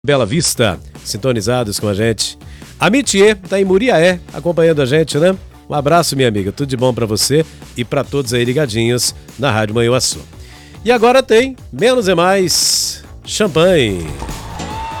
Bela Vista, sintonizados com a gente. A Mitiê tá em Muriaé, acompanhando a gente, né? Um abraço, minha amiga, tudo de bom pra você e pra todos aí ligadinhos na Rádio Manhuaçu. E agora tem Menos é Mais, champanhe.